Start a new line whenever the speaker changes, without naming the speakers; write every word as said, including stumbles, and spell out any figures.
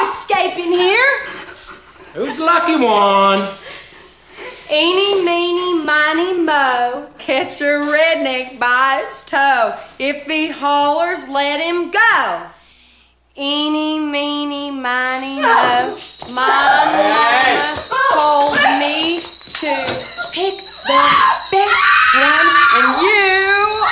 escaping here.
Who's the lucky one?
Eeny, meeny, miny, mo, catch a redneck by his toe. If he hollers, let him go. Eeny, meeny, miny, mo, my,